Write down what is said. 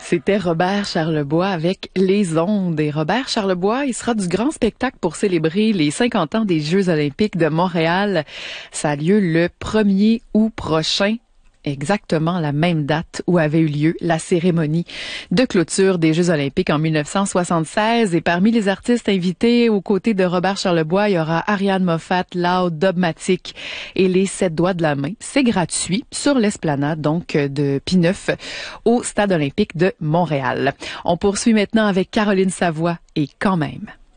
C'était Robert Charlebois avec Les Ondes. Et Robert Charlebois, il sera du grand spectacle pour célébrer les 50 ans des Jeux olympiques de Montréal. Ça a lieu le 1er août prochain. Exactement la même date où avait eu lieu la cérémonie de clôture des Jeux olympiques en 1976. Et parmi les artistes invités aux côtés de Robert Charlebois, il y aura Ariane Moffat, Loud, Dogmatic et les 7 doigts de la main. C'est gratuit sur l'esplanade donc de P9 au Stade olympique de Montréal. On poursuit maintenant avec Caroline Savoie et Quand même.